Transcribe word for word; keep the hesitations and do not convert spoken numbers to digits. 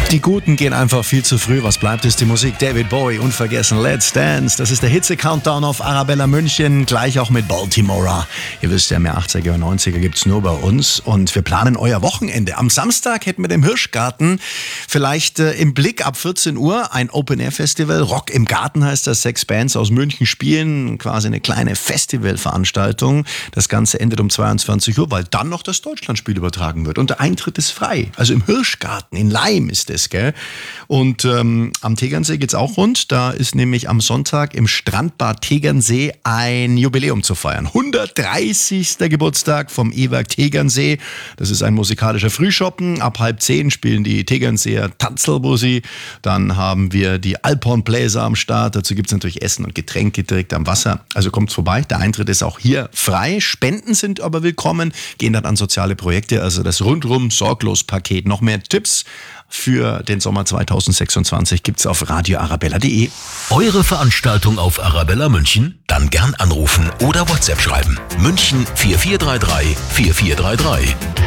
Die Guten gehen einfach viel zu früh. Was bleibt, ist die Musik. David Bowie, unvergessen. Let's Dance. Das ist der Hitze-Countdown auf Arabella München. Gleich auch mit Baltimora. Ihr wisst ja, mehr achtziger und neunziger gibt's nur bei uns. Und wir planen euer Wochenende. Am Samstag hätten wir den Hirschgarten vielleicht äh, im Blick ab vierzehn Uhr. Ein Open-Air-Festival. Rock im Garten heißt das. Sechs Bands aus München spielen. Quasi eine kleine Festivalveranstaltung. Das Ganze endet um zweiundzwanzig Uhr, weil dann noch das Deutschlandspiel übertragen wird. Und der Eintritt ist frei. Also im Hirschgarten in Laim ist es. Gell? Und ähm, am Tegernsee geht's auch rund. Da ist nämlich am Sonntag im Strandbad Tegernsee ein Jubiläum zu feiern. hundertdreißigster Geburtstag vom E-Werk Tegernsee. Das ist ein musikalischer Frühschoppen. Ab halb zehn spielen die Tegernseer Tanzelbussi. Dann haben wir die Alphornbläser am Start. Dazu gibt's natürlich Essen und Getränke direkt am Wasser. Also kommt's vorbei. Der Eintritt ist auch hier frei. Spenden sind aber willkommen. Gehen dann an soziale Projekte. Also das rundrum sorglos Paket. Noch mehr Tipps für den Sommer zweitausendsechsundzwanzig gibt's auf radio arabella punkt de. Eure Veranstaltung auf Arabella München? Dann gern anrufen oder WhatsApp schreiben. München vier vier drei drei vier vier drei drei.